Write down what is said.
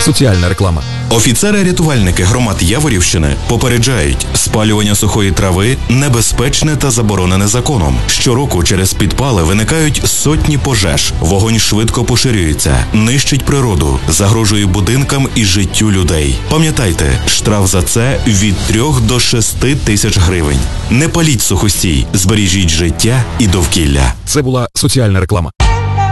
Соціальна реклама. Офіцери-рятувальники громад Яворівщини попереджають, спалювання сухої трави небезпечне та заборонене законом. Щороку через підпали виникають сотні пожеж, вогонь швидко поширюється, нищить природу, загрожує будинкам і життю людей. Пам'ятайте, штраф за це від 3 до 6 тисяч гривень. Не паліть сухостій, збережіть життя і довкілля. Це була соціальна реклама.